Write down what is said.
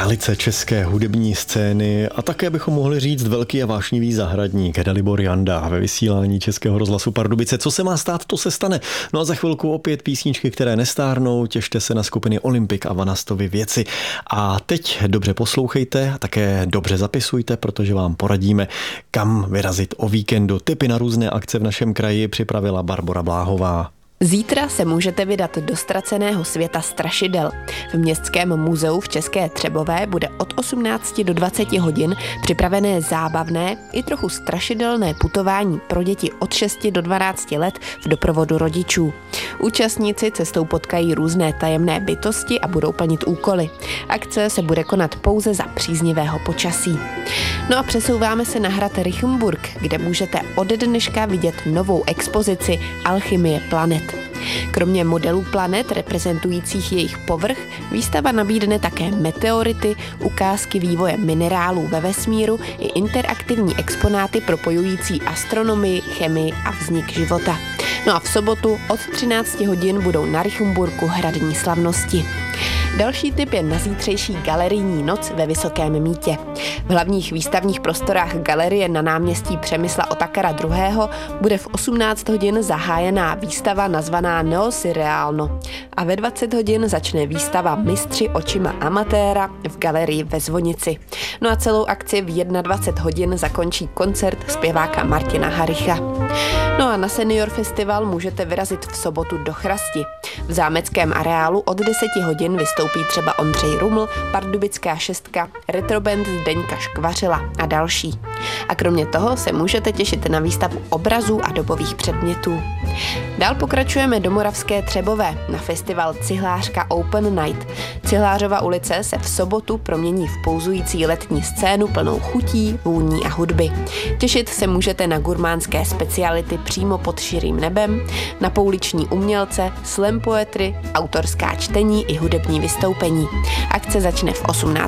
Králíce české hudební scény a také bychom mohli říct velký a vášnivý zahradník Dalibor Janda ve vysílání Českého rozhlasu Pardubice. Co se má stát, to se stane. No a za chvilku opět písničky, které nestárnou, těšte se na skupiny Olympik a Vanastovy věci. A teď dobře poslouchejte a také dobře zapisujte, protože vám poradíme, kam vyrazit o víkendu. Tipy na různé akce v našem kraji připravila Barbora Bláhová. Zítra se můžete vydat do ztraceného světa strašidel. V Městském muzeu v České Třebové bude od 18 do 20 hodin připravené zábavné i trochu strašidelné putování pro děti od 6 do 12 let v doprovodu rodičů. Účastníci cestou potkají různé tajemné bytosti a budou plnit úkoly. Akce se bude konat pouze za příznivého počasí. No a přesouváme se na hrad Rychenburg, kde můžete od dneška vidět novou expozici Alchymie planet. Kromě modelů planet reprezentujících jejich povrch, výstava nabídne také meteority, ukázky vývoje minerálů ve vesmíru i interaktivní exponáty propojující astronomii, chemii a vznik života. No a v sobotu od 13 hodin budou na Rychenburgu hradní slavnosti. Další tip je na zítřejší galerijní noc ve Vysokém Mýtě. V hlavních výstavních prostorách galerie na náměstí Přemysla Otakara II. Bude v 18 hodin zahájená výstava nazvaná Neosirreálno a ve 20 hodin začne výstava Mistři očima amatéra v galerii ve Zvonici. No a celou akci v 21 hodin zakončí koncert zpěváka Martina Haricha. No a na Senior Festival můžete vyrazit v sobotu do Chrasti. V zámeckém areálu od 10 hodin vystoupí třeba Ondřej Ruml, Pardubická šestka, retroband Zdeňka Škvařila a další. A kromě toho se můžete těšit na výstavu obrazů a dobových předmětů. Dál pokračujeme do Moravské Třebové na festival Cihlářka Open Night. Cihlářova ulice se v sobotu promění v pouzující letní scénu plnou chutí, vůní a hudby. Těšit se můžete na gurmánské speciality přímo pod širým nebem, na pouliční umělce, slam poetry, autorská čtení i hudební vystoupení. Akce začne v 18